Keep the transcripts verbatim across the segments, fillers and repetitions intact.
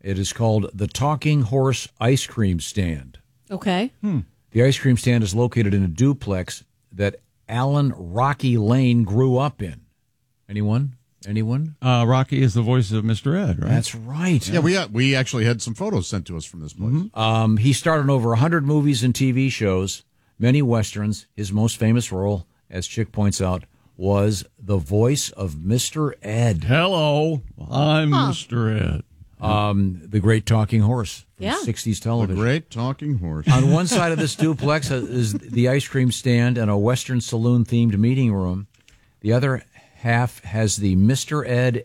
It is called the Talking Horse Ice Cream Stand. Okay. Hmm. The ice cream stand is located in a duplex that Alan Rocky Lane grew up in. Anyone? Anyone? Uh, Rocky is the voice of Mister Ed, right? That's right. Yeah, we uh, we actually had some photos sent to us from this place. Mm-hmm. Um, he starred in over one hundred movies and T V shows, many westerns. His most famous role, as Chick points out, was the voice of Mister Ed. Hello, I'm Huh. Mister Ed. Um, the great talking horse from Yeah. sixties The television. great talking horse. On one side of this duplex is the ice cream stand and a Western saloon-themed meeting room. The other half has the Mister Ed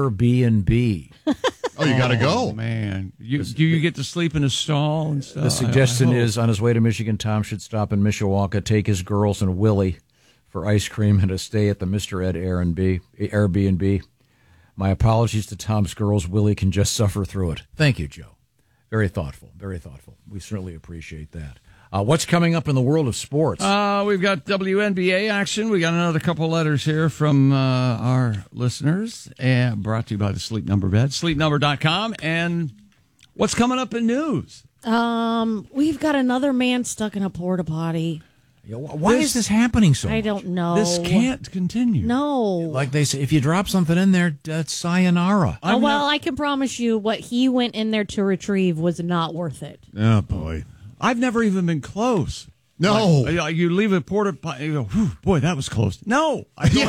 Airbnb. Oh, you got to go. Oh, man. You, do you get to sleep in a stall and stuff? The suggestion I- I hope. is, on his way to Michigan, Tom should stop in Mishawaka, take his girls and Willie for ice cream and a stay at the Mister Ed Airbnb. Airbnb. My apologies to Tom's girls. Willie can just suffer through it. Thank you, Joe. Very thoughtful. Very thoughtful. We certainly appreciate that. Uh, what's coming up in the world of sports? Uh, we've got W N B A action. We got another couple letters here from uh, our listeners, and brought to you by the Sleep Number Bed, sleep number dot com. And what's coming up in news? Um, we've got another man stuck in a porta potty. Yeah, wh- Why this- is this happening so I much? don't know. This can't continue. No. Like they say, if you drop something in there, that's sayonara. Oh, well, I can promise you what he went in there to retrieve was not worth it. Oh, boy. I've never even been close. No. Like, uh, you leave a porta potty, you go, whew, boy, that was close. No. I go, in,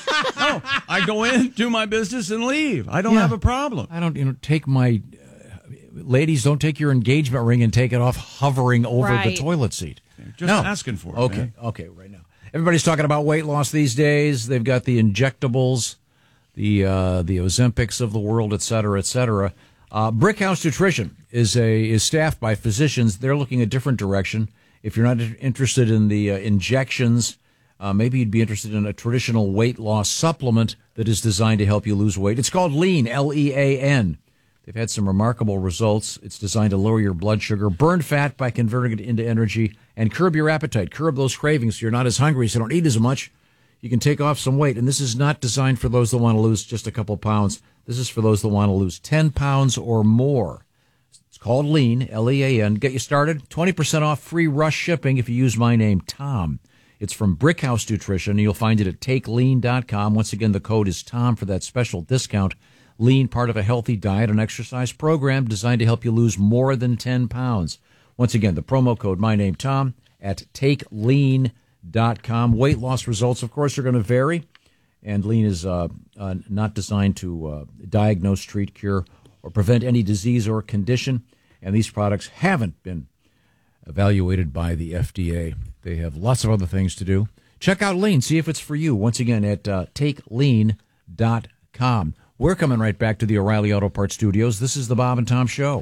no, I go in, do my business, and leave. I don't Yeah. have a problem. I don't, you know, take my... Uh, ladies, don't take your engagement ring and take it off hovering over Right. the toilet seat. Just No. asking for it. Okay, man. okay, right now. Everybody's talking about weight loss these days. They've got the injectables, the uh, the Ozempics of the world, et cetera, et cetera. Uh, Brickhouse Nutrition is a is staffed by physicians. They're looking a different direction. If you're not interested in the uh, injections, uh, maybe you'd be interested in a traditional weight loss supplement that is designed to help you lose weight. It's called Lean, L E A N. They've had some remarkable results. It's designed to lower your blood sugar, burn fat by converting it into energy, and curb your appetite. Curb those cravings so you're not as hungry, so you don't eat as much. You can take off some weight. And this is not designed for those that want to lose just a couple pounds. This is for those that want to lose ten pounds or more. It's called Lean, L E A N. Get you started. twenty percent off free rush shipping if you use my name, Tom. It's from Brickhouse Nutrition, and you'll find it at take lean dot com. Once again, the code is Tom for that special discount. Lean, part of a healthy diet and exercise program designed to help you lose more than ten pounds. Once again, the promo code, my name, Tom, at take lean dot com. Weight loss results, of course, are going to vary, and Lean is uh, uh, not designed to uh, diagnose, treat, cure, or prevent any disease or condition, and these products haven't been evaluated by the F D A. They have lots of other things to do. Check out Lean, see if it's for you. Once again, at uh, take lean dot com. We're coming right back to the O'Reilly Auto Parts Studios. This is the Bob and Tom Show.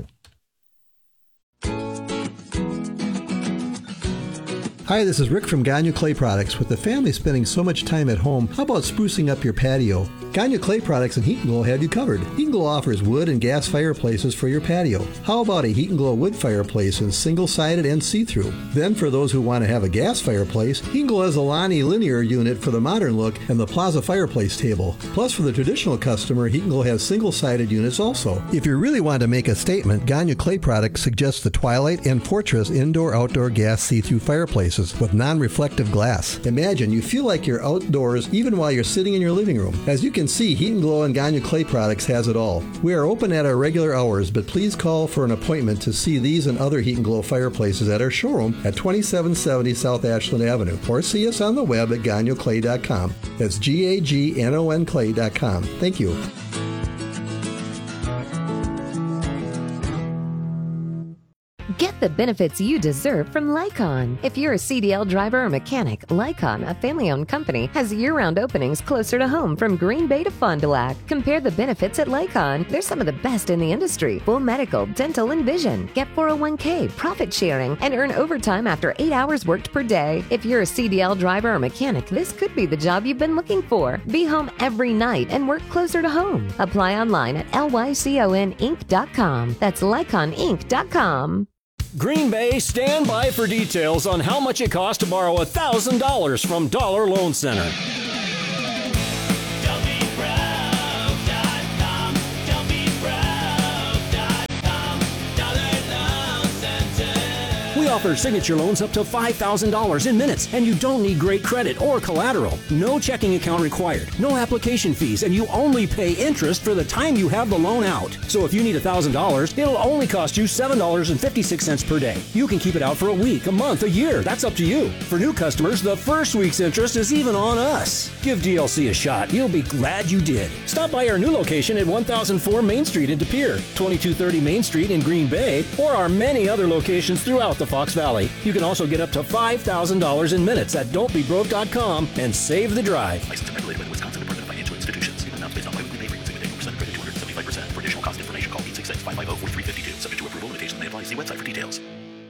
Hi, this is Rick from Gagne Clay Products. With the family spending so much time at home, how about sprucing up your patio? Gagne Clay Products and Heat and Glow have you covered. Heat and Glow offers wood and gas fireplaces for your patio. How about a Heat and Glow wood fireplace in single-sided and see-through? Then for those who want to have a gas fireplace, Heat and Glow has a Lonnie linear unit for the modern look and the Plaza fireplace table. Plus for the traditional customer, Heat and Glow has single-sided units also. If you really want to make a statement, Gagne Clay Products suggests the Twilight and Fortress indoor-outdoor gas see-through fireplaces with non-reflective glass. Imagine you feel like you're outdoors even while you're sitting in your living room. As you can see, Heat and Glow and Gagne Clay Products has it all. We are open at our regular hours, but please call for an appointment to see these and other Heat and Glow fireplaces at our showroom at twenty-seven seventy South Ashland Avenue, or see us on the web at gagne clay dot com. That's G A G N O N clay dot com. Thank you. Get the benefits you deserve from Lycon. If you're a C D L driver or mechanic, Lycon, a family-owned company, has year-round openings closer to home from Green Bay to Fond du Lac. Compare the benefits at Lycon. They're some of the best in the industry. Full medical, dental, and vision. Get four oh one k, profit sharing, and earn overtime after eight hours worked per day. If you're a C D L driver or mechanic, this could be the job you've been looking for. Be home every night and work closer to home. Apply online at lycon inc dot com. That's lycon inc dot com. Green Bay, stand by for details on how much it costs to borrow one thousand dollars from Dollar Loan Center. offers signature loans up to five thousand dollars in minutes, and you don't need great credit or collateral. No checking account required, no application fees, and you only pay interest for the time you have the loan out. So if you need one thousand dollars, it'll only cost you seven dollars and fifty-six cents per day. You can keep it out for a week, a month, a year. That's up to you. For new customers, the first week's interest is even on us. Give D L C a shot. You'll be glad you did. Stop by our new location at one thousand four Main Street in De Pere, twenty-two thirty Main Street in Green Bay, or our many other locations throughout the Fox Valley. You can also get up to five thousand dollars in minutes at don't be broke dot com and save the drive. Licensed and regulated by the Wisconsin Department of Financial Institutions. Even amounts based on bi-weekly pay frequency with eight percent credit, two hundred seventy-five percent. For additional cost information, call eight six six, five five zero, four three five two. Subject to approval, limitations may apply. See website for details.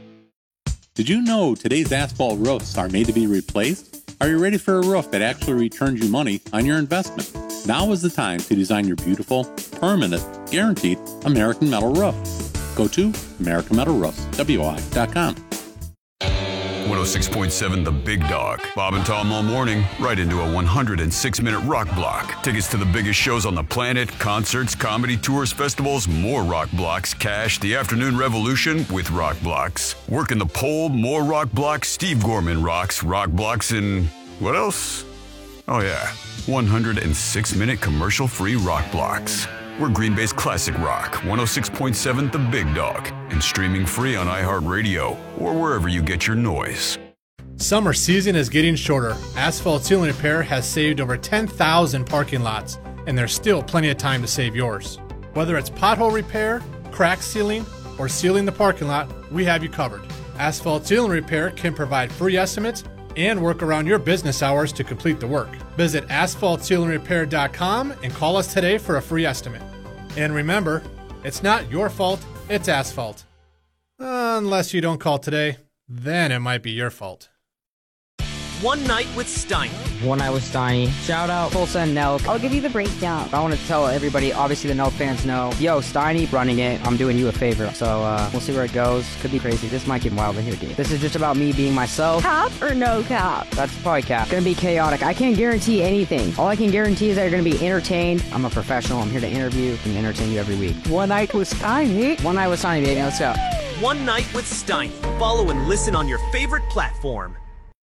Did you know today's asphalt roofs are made to be replaced? Are you ready for a roof that actually returns you money on your investment? Now is the time to design your beautiful, permanent, guaranteed American Metal roof. Go to American Metal Roofs, W I dot com. one oh six point seven The Big Dog. Bob and Tom all morning, right into a one hundred six minute rock block. Tickets to the biggest shows on the planet, concerts, comedy tours, festivals, more rock blocks, cash, the afternoon revolution with rock blocks. Working the pole, more rock blocks, Steve Gorman rocks, rock blocks, and what else? Oh yeah, one hundred six minute commercial-free rock blocks. We're Green Bay's classic rock, one oh six point seven The Big Dog, and streaming free on iHeartRadio or wherever you get your noise. Summer season is getting shorter. Asphalt Sealing Repair has saved over ten thousand parking lots, and there's still plenty of time to save yours. Whether it's pothole repair, crack sealing, or sealing the parking lot, we have you covered. Asphalt Sealing Repair can provide free estimates and work around your business hours to complete the work. Visit asphalt sealing repair dot com and call us today for a free estimate. And remember, it's not your fault, it's asphalt. Unless you don't call today, then it might be your fault. One Night with Steiny. One Night with Steiny. Shout out Tulsa and Nelk. I'll give you the breakdown. I want to tell everybody, obviously the Nelk fans know, yo, Steiny running it. I'm doing you a favor. So uh, we'll see where it goes. Could be crazy. This might get wild in here, dude. This is just about me being myself. Cap or no cap? That's probably cap. Gonna be chaotic. I can't guarantee anything. All I can guarantee is that you're gonna be entertained. I'm a professional. I'm here to interview and entertain you every week. One Night with Steiny. One Night with Steiny, baby. Let's go. One Night with Steiny. Follow and listen on your favorite platform.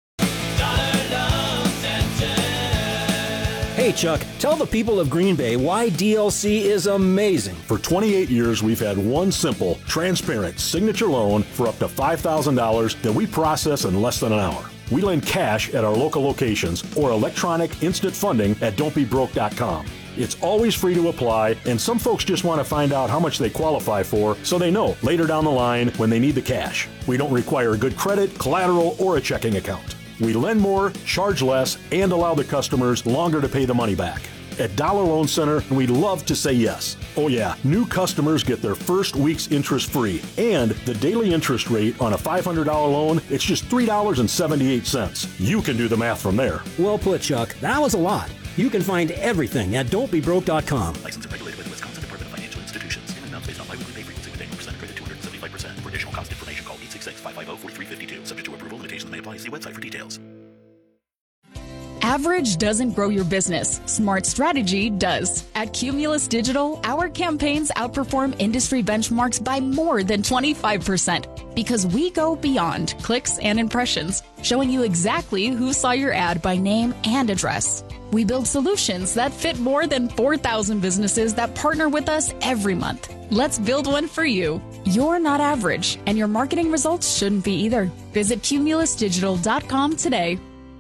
Hey, Chuck, tell the people of Green Bay why D L C is amazing. For twenty-eight years, we've had one simple, transparent signature loan for up to five thousand dollars that we process in less than an hour. We lend cash at our local locations or electronic instant funding at don't be broke dot com. It's always free to apply, and some folks just want to find out how much they qualify for so they know later down the line when they need the cash. We don't require good credit, collateral, or a checking account. We lend more, charge less, and allow the customers longer to pay the money back. At Dollar Loan Center, we love to say yes. Oh yeah, new customers get their first week's interest free. And the daily interest rate on a five hundred dollars loan, it's just three dollars and seventy-eight cents. You can do the math from there. Well put, Chuck. That was a lot. You can find everything at don't be broke dot com. Licensed and regulated by the Wisconsin Department of Financial Institutions. In amounts based on bi-weekly pay frequency with eight percent credit, two hundred seventy-five percent. For additional cost information, call eight six six, five five zero, four three five two. Subject to approval, limitations may apply. See website for details. Average doesn't grow your business. Smart strategy does. At Cumulus Digital, our campaigns outperform industry benchmarks by more than twenty-five percent because we go beyond clicks and impressions, showing you exactly who saw your ad by name and address. We build solutions that fit more than four thousand businesses that partner with us every month. Let's build one for you. You're not average, and your marketing results shouldn't be either. Visit cumulus digital dot com today.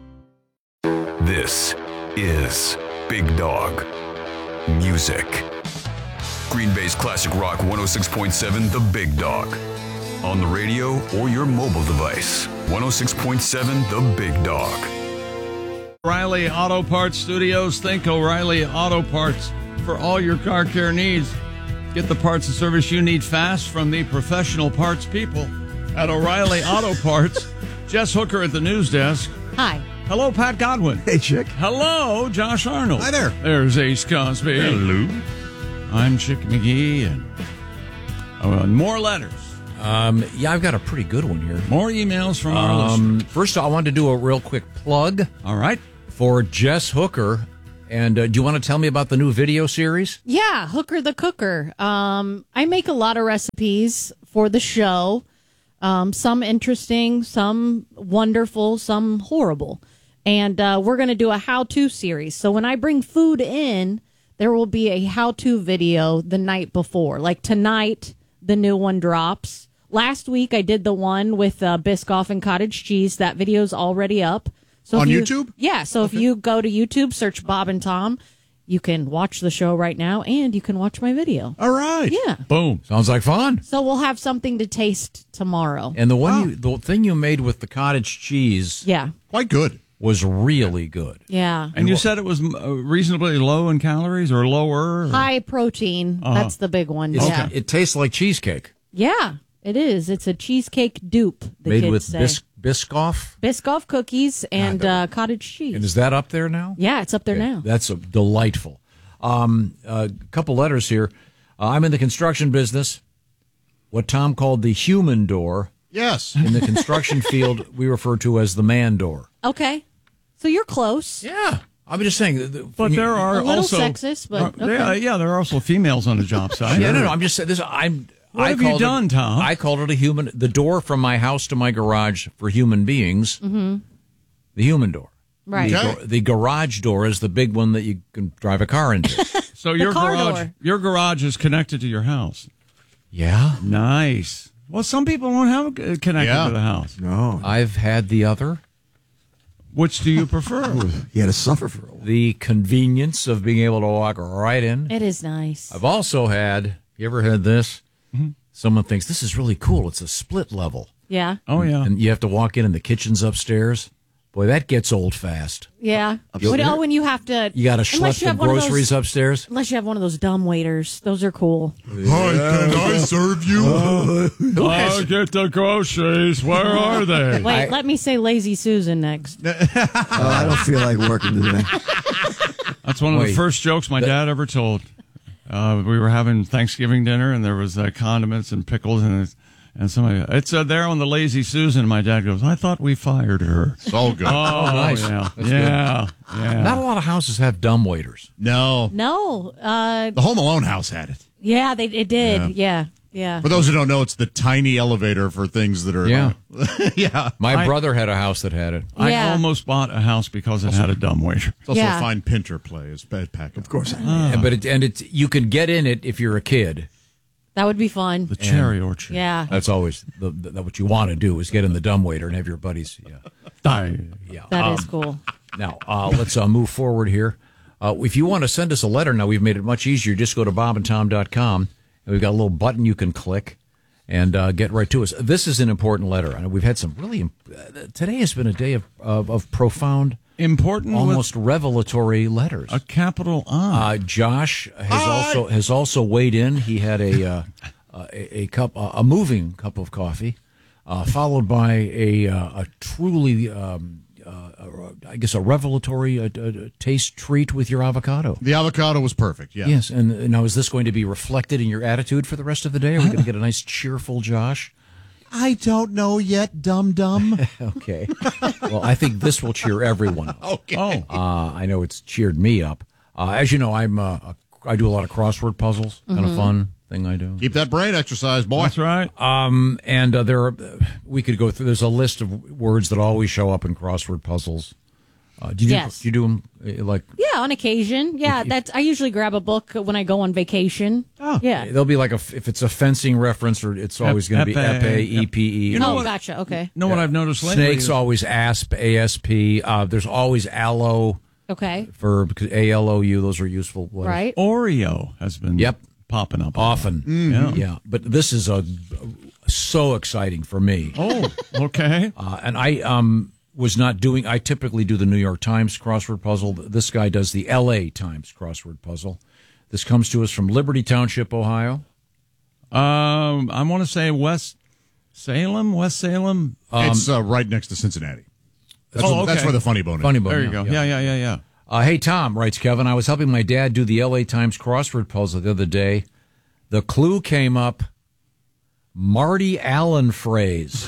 This is Big Dog Music. Green Bay's classic rock one oh six point seven The Big Dog. On the radio or your mobile device. one oh six point seven The Big Dog. O'Reilly Auto Parts Studios. Think O'Reilly Auto Parts for all your car care needs. Get the parts and service you need fast from the professional parts people at O'Reilly Auto Parts. Jess Hooker at the news desk. Hi. Hello, Pat Godwin. Hey, Chick. Hello, Josh Arnold. Hi there. There's Ace Cosby. Hello. I'm Chick McGee, and oh, more letters. Um, yeah, I've got a pretty good one here. More emails from our um, listeners. First, I wanted to do a real quick plug. All right. For Jess Hooker. And uh, do you want to tell me about the new video series? Yeah, Hooker the Cooker. Um, I make a lot of recipes for the show. Um, some interesting, some wonderful, some horrible. And uh, we're going to do a how-to series. So when I bring food in, there will be a how-to video the night before. Like tonight, the new one drops. Last week, I did the one with uh, Biscoff and cottage cheese. That video's already up. So On if you, YouTube? Yeah. So if you go to YouTube, search Bob and Tom, you can watch the show right now, and you can watch my video. All right. Yeah. Boom. Sounds like fun. So we'll have something to taste tomorrow. And the one, you, the thing you made with the cottage cheese, Yeah. Quite good. was really good. Yeah. And you said it was uh, reasonably low in calories or lower? Or? High protein. Uh-huh. That's the big one. It's- Yeah. It tastes like cheesecake Yeah, it is. It's a cheesecake dupe, the made kids with say. bis- Biscoff. Biscoff cookies and uh, cottage cheese. And is that up there now? Yeah, it's up there now. That's a delightful. Um, a couple letters here. Uh, I'm in the construction business. What Tom called the human door. Yes. In the construction field, we refer to as the man door. Okay. So you're close. Yeah. I'm just saying. the- But there are A little also sexist, but uh, there- okay. uh, yeah, there are also females on the job site. Yeah, no, no. I'm just saying this. I'm. What I have you called it- done, Tom? I called it a human. The door from my house to my garage for human beings. Mm-hmm. The human door. Right. The, Okay. gar- the garage door is the big one that you can drive a car into. So your car garage, door. your garage is connected to your house. Yeah. Nice. Well, some people won't have it uh, connected Yeah. to the house. No. I've had the other. Which do you prefer? You had to suffer for a while. The convenience of being able to walk right in. It is nice. I've also had. You ever had this? Mm-hmm. Someone thinks this is really cool. It's a split level. Yeah. Oh, yeah. And you have to walk in, and the kitchen's upstairs. Boy, that gets old fast. Yeah. Upstairs? When, oh, when you have to. You got to unless schlep you the have one of those- groceries upstairs. Unless you have one of those dumb waiters. Those are cool. Hi, can I serve you? I'll get the groceries. Where are they? Wait, let me say Lazy Susan next. Oh, I don't feel like working today. That's one of Wait. the first jokes my dad ever told. Uh, we were having Thanksgiving dinner, and there was uh, condiments and pickles, and it's, and somebody, it's uh, there on the Lazy Susan. My dad goes, I thought we fired her. It's all good. Oh, nice. yeah, That's yeah, yeah. Not a lot of houses have dumb waiters. No. No. Uh, The Home Alone house had it. yeah, they it did. Yeah. Yeah. Yeah. For those who don't know, it's the tiny elevator for things that are. Yeah. yeah. My I- brother had a house that had it. I Yeah. almost bought a house because it had a dumb waiter. It's also Yeah. a fine pinter play. It's bad pack. Of course. And- but it, and it's you can get in it if you're a kid. That would be fun. The cherry orchard. Yeah. That's always the, the, what you want to do is get in the dumb waiter and have your buddies. Yeah. Die. Yeah. That is Um, cool. Now, uh, let's uh, move forward here. Uh, if you want to send us a letter now, we've made it much easier. Just go to bob and tom dot com, and we've got a little button you can click and uh, get right to us. This is an important letter. I know we've had some really. Uh, today has been a day of, of, of profound, Important, almost revelatory letters. with a capital I. Uh, Josh has also has also weighed in. He had a uh, uh, a, a cup, uh, a moving cup of coffee, uh, followed by a uh, a truly, um, uh, uh, I guess, a revelatory uh, uh, taste treat with your avocado. The avocado was perfect. Yeah. Yes, and uh, now is this going to be reflected in your attitude for the rest of the day? Are we going to get a nice cheerful Josh? I don't know yet, dum dum. Okay. Well, I think this will cheer everyone up. Okay. Oh. Uh, I know it's cheered me up. Uh, as you know, I'm uh, a, I do a lot of crossword puzzles. Kind of fun thing I do. Keep that brain exercise, boy. That's right. Um, and uh, there are, we could go through. There's a list of words that always show up in crossword puzzles. Uh, do you Yes. do, do you do them uh, like? Yeah, on occasion. Yeah, that's. I usually grab a book when I go on vacation. Oh, yeah. There'll be like a if it's a fencing reference, or it's always going to be Epee. epee, E P E. You know oh, what- gotcha. Okay. know what I've noticed lately? Snakes is- always asp, A S P. Uh, there's always aloe Okay. for A L O U. Those are useful letters. Right. Oreo has been Yep. popping up Often. Yeah. Yeah. But this is a so exciting for me. Oh, okay. Uh, and I um, was not doing, I typically do the New York Times crossword puzzle. This guy does the L A Times crossword puzzle. This comes to us from Liberty Township, Ohio. Um, I want to say West Salem, West Salem. it's uh, right next to Cincinnati. That's, Oh, where, that's okay. where the funny bone is. Funny bone. There you yeah, go. yeah. Yeah, yeah, yeah, yeah. Uh, hey, Tom, writes Kevin, I was helping my dad do the L A Times crossword puzzle the other day. The clue came up, Marty Allen phrase.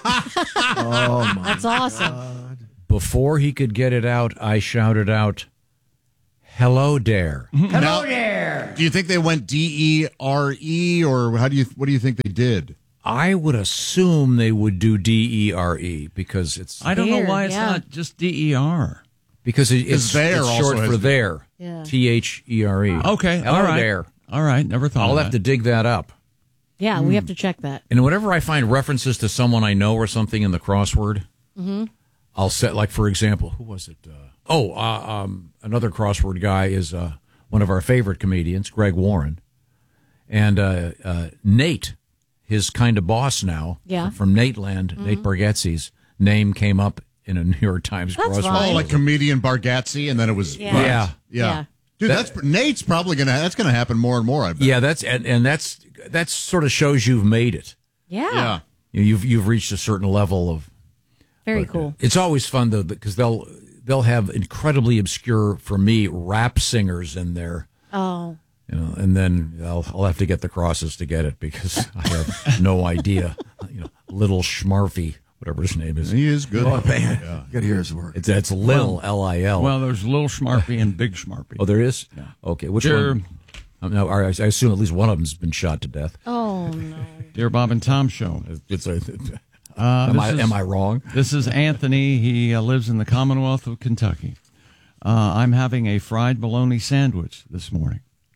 Oh, my That's awesome. Before he could get it out, I shouted out, hello, dare. Hello there. Do you think they went D E R E, or how do you? What do you think they did? I would assume they would do D E R E because it's. I don't know There, why it's yeah. not just D E R. Because it, it's, there it's also short has for the- there. Yeah. T H E R E. Okay, Hello all right. there. All right, never thought I'll of have that. to dig that up. Yeah, we have to check that. And whenever I find references to someone I know or something in the crossword, Mm-hmm. I'll set, like, for example, who was it? Uh, oh, uh, um, another crossword guy is uh, one of our favorite comedians, Greg Warren. And uh, uh, Nate, his kind of boss now, Yeah. from Nateland, Nate Bargatze's name came up in a New York Times That's crossword. fine. Oh, like comedian Bargatze, and then it was Yeah. right. Yeah. yeah, Yeah. Dude, That- that's Nate's probably gonna that's gonna happen more and more. I bet. Yeah, that's and, and that's that sort of shows you've made it. Yeah. yeah. You've you've reached a certain level of. Very cool. It's always fun though because they'll they'll have incredibly obscure for me rap singers in there, Oh. you know, and then I'll I'll have to get the crosses to get it because I have no idea. You know, Little Schmarfy, whatever his name is. He is good. Oh, man. Yeah. You got to hear his work. It's it's Lil L I L. Well, there's Little Schmarpy and Big Schmarpy. Oh, there is. Okay, which Dear, one? Um, no, I I assume at least one of them's been shot to death. Oh, no. Dear Bob and Tom Show. It's a. Uh, am this I is- am I wrong? This is Anthony. He uh, lives in the Commonwealth of Kentucky. Uh, I'm having a fried bologna sandwich this morning.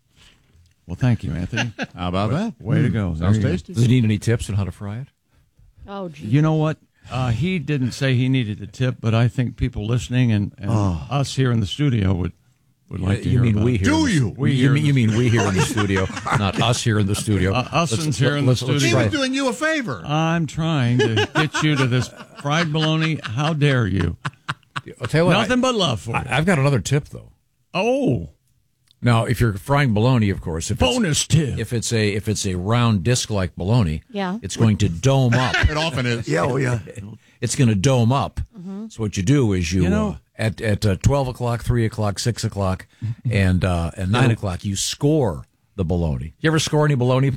Well, thank you, Anthony. How about way, that? Way to go. There Sounds you go. tasty. Does he need any tips on how to fry it? Oh, gee. You know what? Uh, he didn't say he needed a tip, but I think people listening and, and us here in the studio would, would like to you hear mean about we it. here? Do in the- you? We you here mean in you the- mean we here in the studio, not us here in the studio. Uh, us Let's- uns here in the let's- let's studio. He try was it. doing you a favor. I'm trying to get you to this fried bologna. How dare you? I'll tell you what. Nothing I, but love for you. I, I've got another tip though. Oh, Now, if you're frying bologna, of course, if bonus it's, tip. if it's a if it's a round disc like bologna, Yeah. it's going to dome up. It often is. Yeah, oh, yeah. It's going to dome up. Mm-hmm. So what you do is you, You know- uh, at at uh, twelve o'clock, three o'clock, six o'clock, and uh, and nine o'clock, you score the bologna. You ever score any bologna?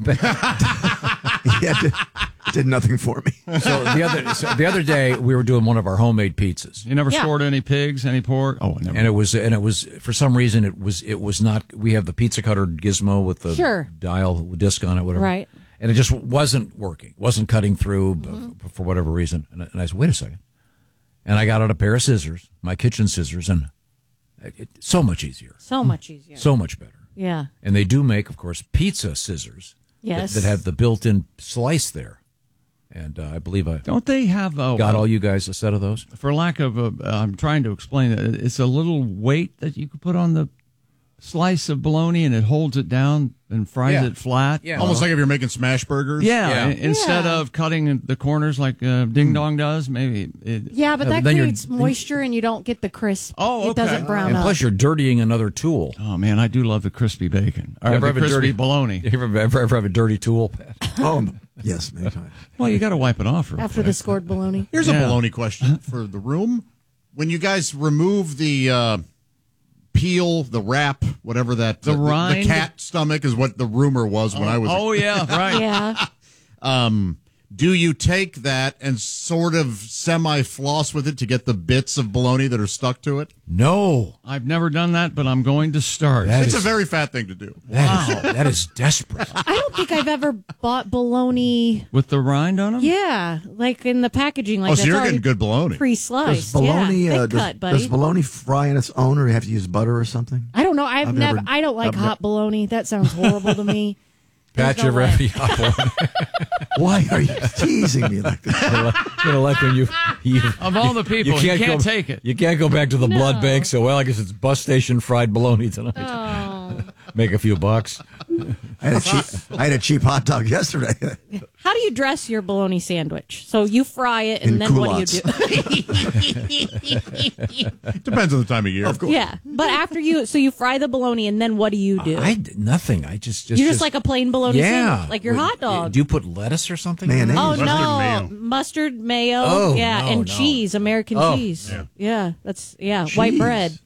Yeah, it did, it did nothing for me. So the other so the other day we were doing one of our homemade pizzas. You never Yeah. scored any pigs, any pork? Oh, never. And it was, and it was for some reason it was, it was not. We have the pizza cutter gizmo with the Sure. dial disc on it, whatever. Right. And it just wasn't working, wasn't cutting through b- for whatever reason. And I, and I said, wait a second. And I got out a pair of scissors, my kitchen scissors, and it, it, so much easier, So much easier. so much better. Yeah. And they do make, of course, pizza scissors. Yes. That, that have the built-in slice there. And uh, I believe I Don't they have a, got all you guys a set of those. for lack of a, I'm trying to explain it. It's a little weight that you could put on the slice of bologna, and it holds it down and fries Yeah. it flat. Yeah. Almost like if you're making smash burgers. Yeah, Yeah. i- instead Yeah. of cutting the corners like uh, Ding Dong does, maybe. It, Yeah, but Uh, that then you're- creates moisture and you don't get the crisp. Oh, It okay. doesn't brown And up. plus, you're dirtying another tool. Oh man, I do love the crispy bacon. Or You ever the have a crispy dirty- bologna. You ever, ever, ever have a dirty tool, Pat? Oh, yes, many times. Well, you got to wipe it off real After the quick. scored bologna. Here's Yeah. a bologna question for the room. When you guys remove the uh, peel, the wrap, whatever that The the, rind? the cat stomach is what the rumor was when I was. Oh yeah, right. Yeah. Um, do you take that and sort of semi floss with it to get the bits of bologna that are stuck to it? No. I've never done that, but I'm going to start. That It's is- a very fat thing to do. That is, that is desperate. I don't think I've ever bought bologna. With the rind on them? Yeah, like in the packaging. Like Oh, so that's you're already getting good bologna. pre-sliced. Does bologna, yeah, uh, thick does, cut, buddy. does bologna fry on its own, or you have to use butter or something? I don't know. I've, I've never, never- I don't like I've hot bologna. That sounds horrible to me. Pat, There's you no ever have way. any hot bologna? Why are you teasing me like that? You know, like when you, you Of all the people, you can't, go, take it. You can't go back to the No. blood bank. So, well, I guess it's bus station fried bologna tonight. Oh. Make a few bucks. I had a cheap, I had a cheap hot dog yesterday. How do you dress your bologna sandwich? So you fry it, and In then what do you culottes. do? Depends on the time of year. Of course. Yeah, but after you, so you fry the bologna, and then what do you do? I did nothing. I just, just You're just like a plain bologna yeah. sandwich, like your Wait, hot dog. Do you put lettuce or something? in Mayonnaise. that? Oh Mustard no, mayo. mustard mayo, Oh, yeah, no, and no. cheese, American Oh, cheese. yeah. Yeah. that's yeah, white Cheese. bread.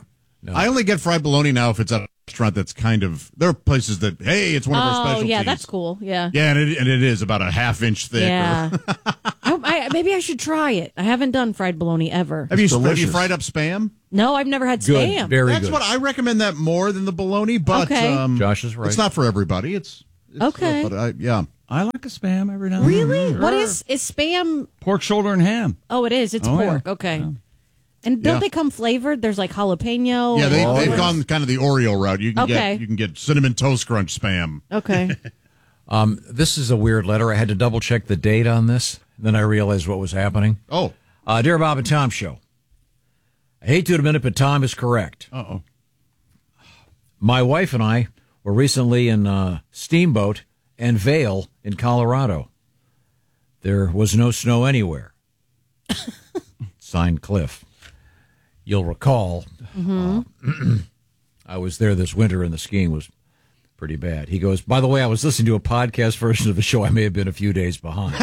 I only get fried bologna now if it's at a restaurant that's kind of. There are places that, hey, it's one of our Oh specialties. yeah, that's cool. Yeah, Yeah, and it, and it is about a half inch thick. or- yeah. I, I, maybe I should try it. I haven't done fried bologna ever. have you have you delicious. fried up Spam? No, I've never had Good. spam. Very That's good. what I recommend that more than the bologna, but Okay. um, Josh is right. It's not for everybody. It's, it's Okay. uh, but I, yeah. I like a Spam every now and then. Really? Sure. What is is Spam? Pork shoulder and ham. Oh, it is. It's Oh, pork. yeah. Okay. And don't Yeah. they come flavored? There's like jalapeno. Yeah, they, and- they've gone kind of the Oreo route. You can Okay. get you can get cinnamon toast crunch Spam. Okay. Um, this is a weird letter. I had to double check the date on this. Then I realized what was happening. Oh. Uh, Dear Bob and Tom Show. I hate to admit it, but Tom is correct. Uh-oh. My wife and I were recently in uh, Steamboat and Vail in Colorado. There was no snow anywhere. Signed, Cliff. You'll recall, Mm-hmm. uh, I was there this winter and the skiing was pretty bad. He goes, by the way, I was listening to a podcast version of the show. I may have been a few days behind.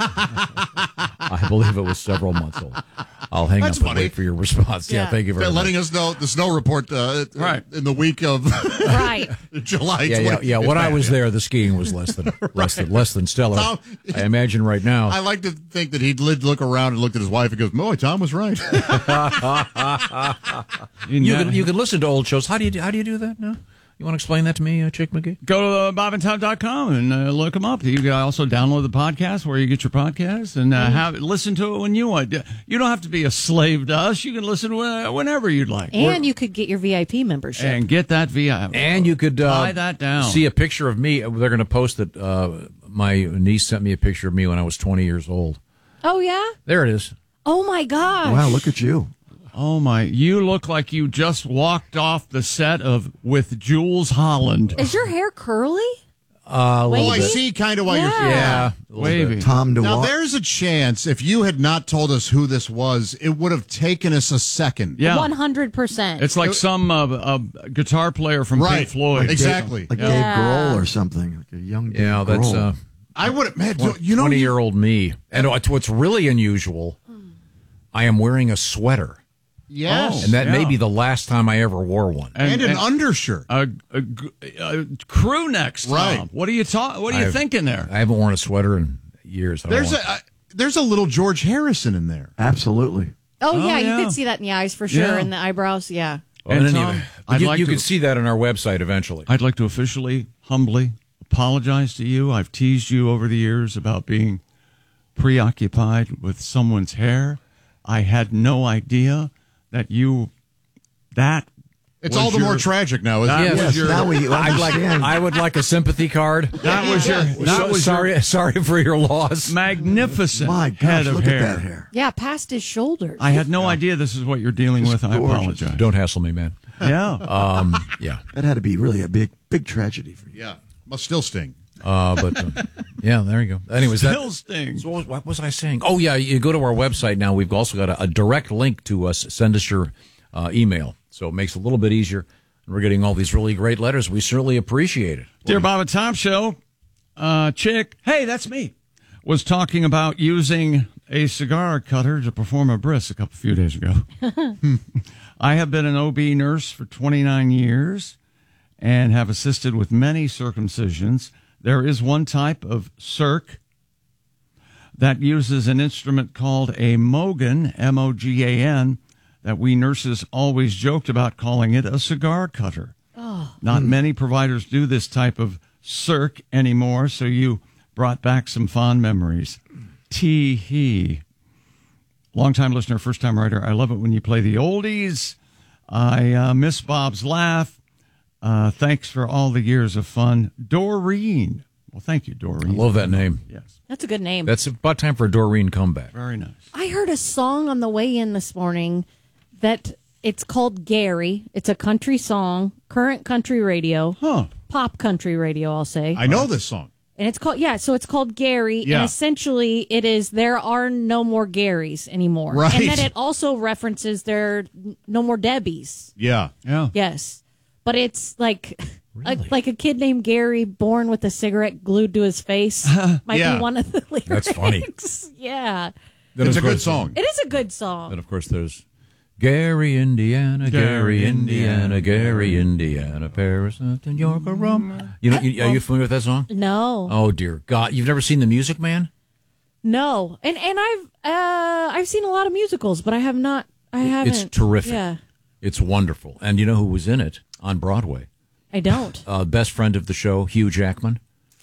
I believe it was several months old. I'll hang That's up and funny. wait for your response. Yeah, Yeah. thank you very They're much. letting us know the snow report uh, Right. in the week of Right. July. Yeah, yeah, twenty yeah. When I bad, was yeah. there, the skiing was less than less than less than stellar. Tom- I imagine right now. I like to think that he'd look around and looked at his wife and goes, "Boy, Tom was right." you can you can listen to old shows. How do you do, how do you do that now? You want to explain that to me, uh, Chick McGee? Go to uh, bob and tom dot com and uh, look them up. You can also download the podcast where you get your podcast and uh, have listen to it when you want. You don't have to be a slave to us. You can listen when- whenever you'd like. And you could get your V I P membership. And get that V I P. And you could uh, Tie that down. See a picture of me. They're going to post it. Uh, my niece sent me a picture of me when I was twenty years old. Oh, yeah? There it is. Oh, my gosh. Wow, look at you. Oh, my. You look like you just walked off the set of With Jules Holland. Is your hair curly? Uh, a Oh, little I bit. see kind of why Yeah. you're. Yeah, a little Wavy. bit. Tom Now, DeWalt. there's a chance if you had not told us who this was, it would have taken us a second. Yeah. one hundred percent. It's like some uh, uh, guitar player from Right. Pink Floyd. Exactly. Like Yeah. Dave Grohl or something. Like a young Dave Yeah, that's Grohl. uh, I would have, man, you know, twenty year old me. And what's what's really unusual, I am wearing a sweater, yes. and that may Yeah. be the last time I ever wore one. and, an undershirt. a, a, a crew necks, Tom. Right. What are you ta- What are you I've- thinking there? I haven't worn a sweater in years. I don't There's want- a uh, there's a little George Harrison in there. Absolutely. Oh, Oh, yeah, yeah. you could see that in the eyes for sure, Yeah. and the eyebrows, yeah. Well, And in any Tom, event, I'd you, like you to- can see that on our website eventually. I'd like to officially, humbly apologize to you. I've teased you over the years about being preoccupied with someone's hair. I had no idea that you that It's was all the your- more tragic now, isn't That it? was Yes, your now we I'd like, understand. I would like a sympathy card. that was your that So- was sorry, your sorry for your loss. magnificent My gosh, head of look hair. at that hair. Yeah, past his shoulders. I had no idea this is what you're dealing Just with. I gorgeous. apologize. Don't hassle me, man. Yeah. Um, yeah, That had to be really a big, big tragedy for you. Yeah, must still sting. uh, but uh, yeah, there you go. Anyways, that, Still stings. So what, what was I saying? Oh yeah, you go to our website now. We've also got a, a direct link to us. Send us your uh, email, so it makes it a little bit easier. And we're getting all these really great letters. We certainly appreciate it. Dear Bob and Tom Show, uh, Chick, hey, that's me, was talking about using a cigar cutter to perform a bris a couple few days ago. I have been an O B nurse for twenty-nine years and have assisted with many circumcisions. There is one type of circ that uses an instrument called a Mogan, M O G A N, that we nurses always joked about calling it a cigar cutter. Oh. Not many providers do this type of circ anymore, so you brought back some fond memories. Tee hee. Longtime listener, first time writer. I love it when you play the oldies. I uh, miss Bob's laugh. Uh, thanks for all the years of fun. Doreen. Well, thank you, Doreen. I love that name. Yes. That's a good name. That's about time for a Doreen comeback. Very nice. I heard a song on the way in this morning that it's called Gary. It's a country song, current country radio, Huh. pop country radio, I'll say. I know this song. And it's called, yeah, so it's called Gary. Yeah. And essentially it is, there are no more Garys anymore. Right. And then it also references there are no more Debbies. Yeah. Yeah. Yes. But it's like, like, like a kid named Gary born with a cigarette glued to his face might Yeah. be one of the lyrics. That's funny. Yeah. Then, It's of a good course, song. It is a good song. Then, of course, there's Gary, Indiana, Gary, Gary, Indiana, Gary, Indiana, Paris, New York, or Rome. You know, you, are you familiar with that song? No. Oh dear God, you've never seen The Music Man? No, and and I've uh, I've seen a lot of musicals, but I have not. I haven't. It's terrific. Yeah, It's wonderful. And you know who was in it on Broadway? I don't. Uh, best friend of the show, Hugh Jackman.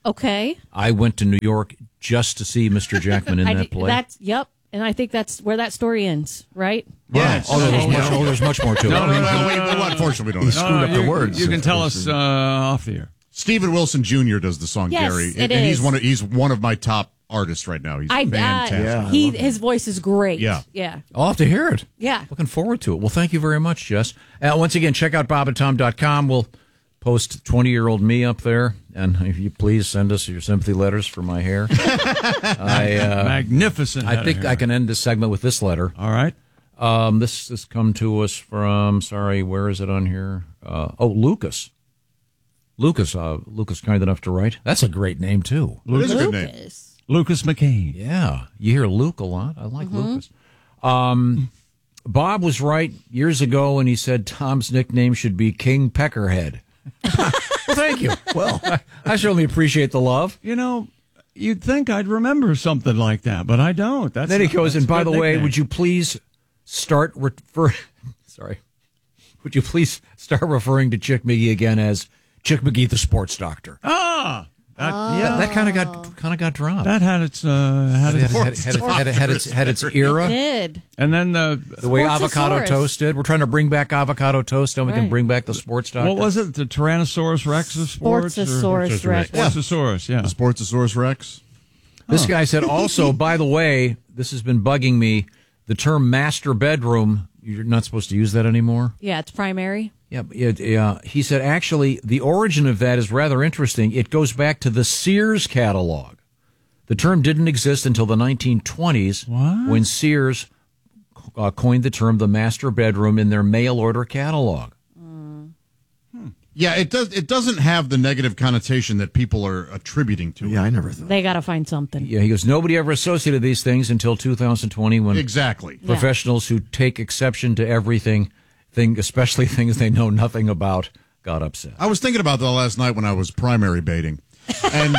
Okay. I went to New York just to see Mister Jackman in I that d- play. That's yep, and I think that's where that story ends, right? Yes. Oh, there's much, oh, there's much more to it. No, no, no, no, we, no, no. unfortunately, we don't He know. screwed up the you, words. You can tell us uh, off the air. Stephen Wilson Junior does the song Yes, Gary, it and, and he's is. one of he's one of my top artists right now. He's I fantastic. uh, he his voice is great. Yeah. yeah, I'll have to hear it. yeah. Looking forward to it. Well, thank you very much, Jess. Uh, once again, check out bob and tom dot com. We'll post twenty-year-old me up there, and if you please send us your sympathy letters for my hair. I, uh, Magnificent. I head think of I hair. can end this segment with this letter. All right. Um, this has come to us from, sorry, where is it on here? Uh, oh, Lucas. Lucas, uh, Lucas kind enough to write. That's a great name, too. It is a good name. Lucas. Lucas McCain. Yeah, you hear Luke a lot. I like Lucas. Um, Bob was right years ago when he said Tom's nickname should be King Peckerhead. Well, thank you. Well, I, I certainly appreciate the love. You know, you'd think I'd remember something like that, but I don't. That's Then he not- goes, that's and by a the good way, nickname. would you please start refer? Sorry, would you please start referring to Chick McGee again as Chick McGee, the sports doctor? Ah, that, Yeah, that kind of got kind of got dropped. that had its uh, had Had, its, had, had, had, had, had its had its era. Did and then the The way avocado Sportsosaurus. toast did. We're trying to bring back avocado toast, and we can Right. bring back the sports doctor. what was it? The Tyrannosaurus Rex of sports? or- Sportsosaurus Rex. Sportsosaurus, yeah. The Sportsosaurus Rex. This guy said also, by the way, this has been bugging me. The term master bedroom, you're not supposed to use that anymore. Yeah, it's primary. Yeah, it, uh, he said actually the origin of that is rather interesting. It goes back to the Sears catalog. The term didn't exist until the nineteen twenties when Sears uh, coined the term the master bedroom in their mail order catalog. Yeah, it does. It doesn't have the negative connotation that people are attributing to it. Yeah, I never thought. They got to find something. Yeah, he goes, nobody ever associated these things until two thousand twenty when Exactly. professionals who take exception to everything, thing, especially things they know nothing about, got upset. I was thinking about that last night when I was primary baiting, and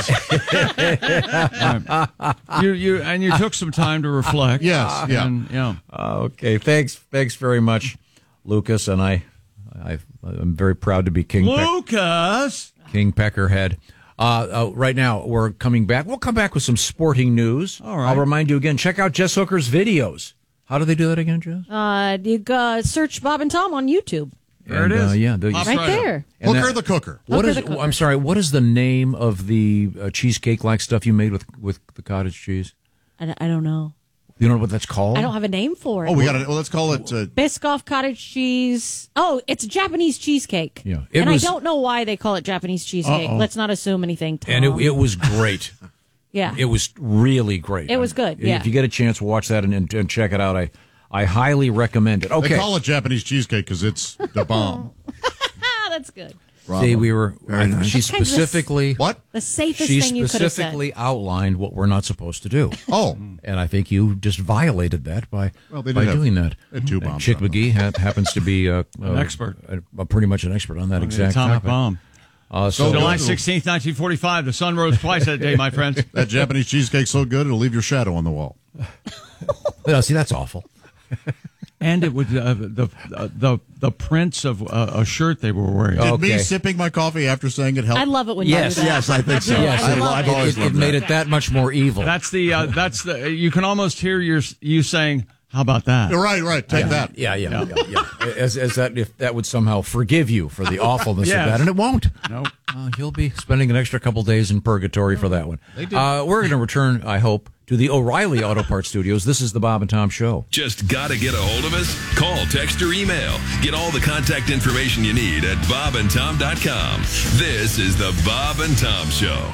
You you and you took some time to reflect. Yes, yeah. And, yeah. Okay, thanks, thanks very much, Lucas, and I, I, I'm very proud to be King Peck, Lucas. King Peckerhead. Uh, uh, right now, we're coming back. We'll come back with some sporting news. All right. I'll remind you again. Check out Jess Hooker's videos. How do they do that again, Jess? Uh, you uh, search Bob and Tom on YouTube. There it And, is. Uh, yeah, the, Pops Right up. there. and Hooker that- the Cooker. What Hooker is? the Cooker. I'm sorry. What is the name of the uh, cheesecake-like stuff you made with with the cottage cheese? I, I don't know. You know what that's called? I don't have a name for it. Oh, we got to. Well, let's call it. Uh, Biscoff cottage cheese. Oh, it's Japanese cheesecake. Yeah, it and was- I don't know why they call it Japanese cheesecake. Uh-oh. Let's not assume anything, Tom. And it, it was great. yeah. It was really great. It was good, yeah. If you get a chance, watch that and, and, and check it out. I I highly recommend it. Okay. They call it Japanese cheesecake because it's the bomb. ah, that's good. See, we were. Very I- nice. She That's kind of the- specifically. What? The safest She thing you could have said. specifically outlined what we're not supposed to do. Oh, And I think you just violated that by Well, they by did have- doing that. they had two And bombs Chick on them. McGee ha- happens to be uh, An uh, expert. uh, uh, pretty much an expert on that The exact atomic topic. bomb. Uh, so July sixteenth, nineteen forty-five. The sun rose twice that day, my friends. that Japanese cheesecake's so good it'll leave your shadow on the wall. Yeah, see, that's awful. And it would uh, the uh, the the prints of uh, a shirt they were wearing. Did Okay. me sipping my coffee after saying it helped? I love it when Yes, you do that. yes, I think so. Yes, I it, love I've it. always it, it loved made that. it that much more evil. That's the uh, that's the you can almost hear your you saying, "How about that?" Right, right. Take that. Yeah, yeah, yeah, yeah. As, as that, if that would somehow forgive you for the awfulness Yes. of that, and it won't. Nope. Uh, you'll be spending an extra couple days in purgatory for that one. Uh, we're going to return, I hope, to the O'Reilly Auto Parts Studios. This is the Bob and Tom Show. Just gotta get a hold of us? Call, text, or email. Get all the contact information you need at bob and tom dot com. This is the Bob and Tom Show.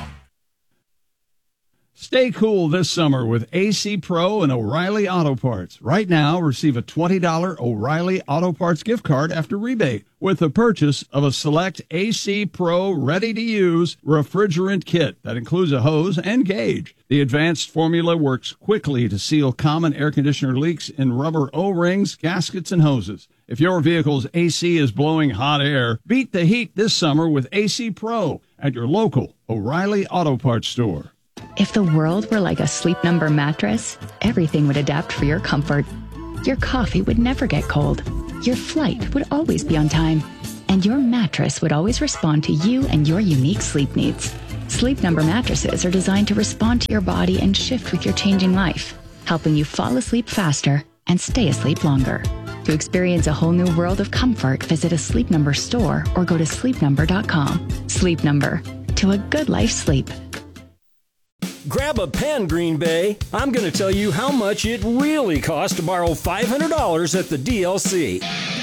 Stay cool this summer with A C Pro and O'Reilly Auto Parts. Right now, receive a twenty dollars O'Reilly Auto Parts gift card after rebate with the purchase of a select A C Pro ready-to-use refrigerant kit that includes a hose and gauge. The advanced formula works quickly to seal common air conditioner leaks in rubber O-rings, gaskets, and hoses. If your vehicle's A C is blowing hot air, beat the heat this summer with A C Pro at your local O'Reilly Auto Parts store. If the world were like a Sleep Number mattress, everything would adapt for your comfort. Your coffee would never get cold. Your flight would always be on time. And your mattress would always respond to you and your unique sleep needs. Sleep Number mattresses are designed to respond to your body and shift with your changing life, helping you fall asleep faster and stay asleep longer. To experience a whole new world of comfort, visit a Sleep Number store or go to sleep number dot com. Sleep Number, to a good life sleep. Grab a pen, Green Bay. I'm going to tell you how much it really costs to borrow five hundred dollars at the D L C.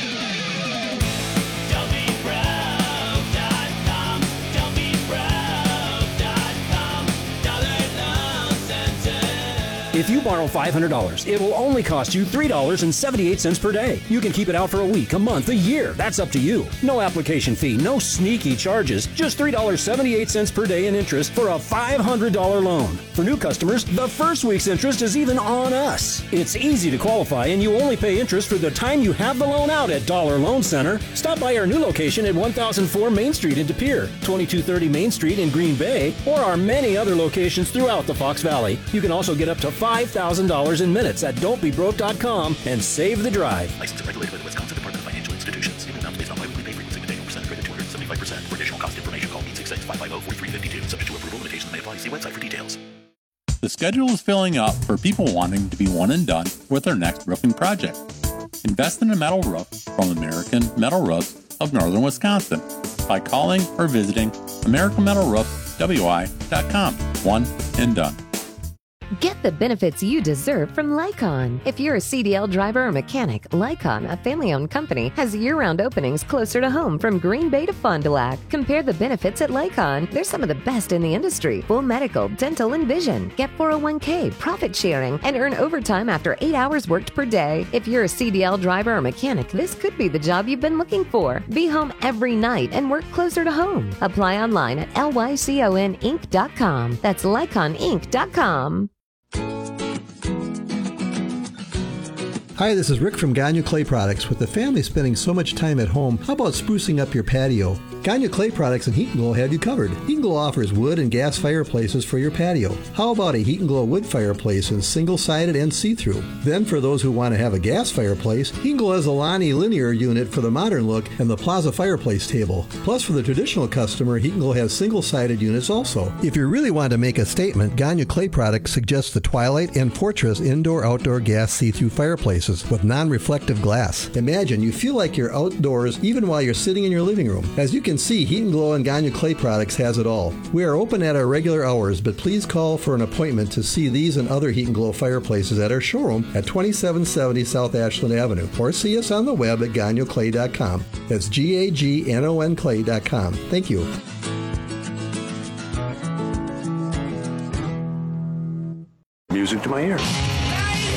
If you borrow five hundred dollars, it will only cost you three dollars and seventy-eight cents per day. You can keep it out for a week, a month, a year. That's up to you. No application fee, no sneaky charges. Just three dollars and seventy-eight cents per day in interest for a five hundred dollars loan. For new customers, the first week's interest is even on us. It's easy to qualify, and you only pay interest for the time you have the loan out at Dollar Loan Center. Stop by our new location at one thousand four Main Street in De Pere, twenty-two thirty Main Street in Green Bay, or our many other locations throughout the Fox Valley. You can also get up to five thousand dollars in minutes at don't be broke dot com and save the drive. Licensed and regulated by the Wisconsin Department of Financial Institutions. In amounts based on biweekly pay frequency with annual percent credit two hundred seventy-five percent. For additional cost information, call eight six six, five five zero, four three five two. Subject to approval, limitations may apply. See website for details. The schedule is filling up for people wanting to be one and done with their next roofing project. Invest in a metal roof from American Metal Roofs of Northern Wisconsin by calling or visiting American Metal Roof W I dot com. One and done. Get the benefits you deserve from Lycon. If you're a C D L driver or mechanic, Lycon, a family-owned company, has year-round openings closer to home from Green Bay to Fond du Lac. Compare the benefits at Lycon. They're some of the best in the industry. Full medical, dental, and vision. Get four oh one k, profit sharing, and earn overtime after eight hours worked per day. If you're a C D L driver or mechanic, this could be the job you've been looking for. Be home every night and work closer to home. Apply online at lycon inc dot com. That's lycon inc dot com. Hi, this is Rick from Gagne Clay Products. With the family spending so much time at home, how about sprucing up your patio? Gagne Clay Products and Heat and Glow have you covered. Heat and Glow offers wood and gas fireplaces for your patio. How about a Heat and Glow wood fireplace in single-sided and see-through? Then for those who want to have a gas fireplace, Heat and Glow has a Lonnie linear unit for the modern look and the Plaza fireplace table. Plus for the traditional customer, Heat and Glow has single-sided units also. If you really want to make a statement, Gagne Clay Products suggests the Twilight and Fortress indoor-outdoor gas see-through fireplaces with non-reflective glass. Imagine you feel like you're outdoors even while you're sitting in your living room. As you can see, Heat and Glow and Gagne Clay Products has it all. We are open at our regular hours, but please call for an appointment to see these and other Heat and Glow fireplaces at our showroom at twenty-seven seventy South Ashland Avenue, or see us on the web at gagne clay dot com. That's G A G N O N clay dot com. Thank you. Music to my ears.